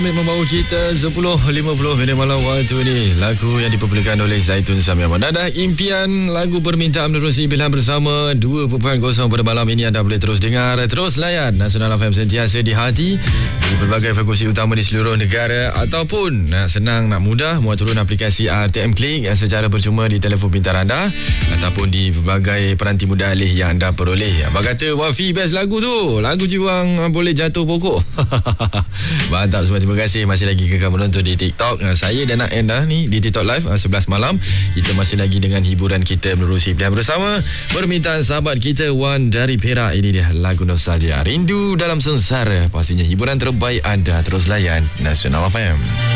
Membawa kita 10.50 minit malam waktu ni. Lagu yang dipopularkan oleh Zaitun Sami Ahmad. Ada impian lagu permintaan menerusi pilihan bersama 2.0 pada malam ini. Anda boleh terus dengar, terus layan Nasional FM sentiasa di hati di berbagai frekuensi utama di seluruh negara, ataupun senang nak mudah muat turun aplikasi RTM Klik secara percuma di telefon pintar anda ataupun di berbagai peranti mudah alih yang anda peroleh. Abang kata Wafi best lagu tu, lagu Jiwang boleh jatuh pokok. Mantap semua. Terima kasih masih lagi kekal menonton di TikTok. Saya dan Enda ni di TikTok Live 11 malam. Kita masih lagi dengan hiburan kita menerusi pilihan bersama. Permintaan sahabat kita Wan dari Perak. Ini dia lagu nostalgia Rindu Dalam Sengsara. Pastinya hiburan terbaik anda. Terus layan Nasional FM.